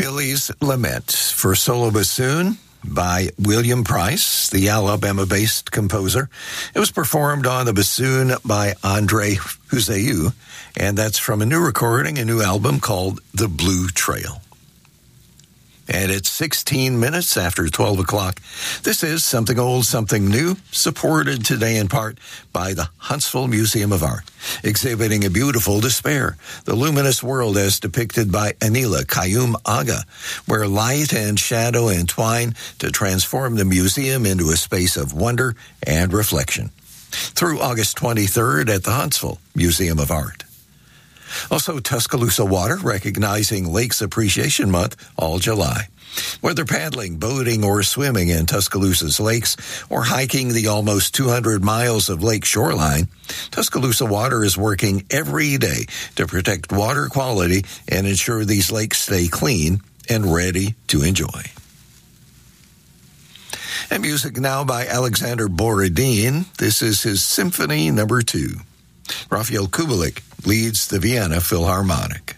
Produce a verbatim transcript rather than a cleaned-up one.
Billy's Lament for solo bassoon by William Price, the Alabama-based composer. It was performed on the bassoon by Andre Huzeu, and that's from a new recording, a new album called The Blue Trail. And it's sixteen minutes after twelve o'clock. This is Something Old, Something New, supported today in part by the Huntsville Museum of Art, exhibiting a beautiful despair, the luminous world as depicted by Anila Kayum Aga, where light and shadow entwine to transform the museum into a space of wonder and reflection. Through August twenty-third at the Huntsville Museum of Art. Also, Tuscaloosa Water, recognizing Lakes Appreciation Month all July. Whether paddling, boating, or swimming in Tuscaloosa's lakes, or hiking the almost two hundred miles of lake shoreline, Tuscaloosa Water is working every day to protect water quality and ensure these lakes stay clean and ready to enjoy. And music now by Alexander Borodin. This is his Symphony Number Two. Raphael Kubelik leads the Vienna Philharmonic.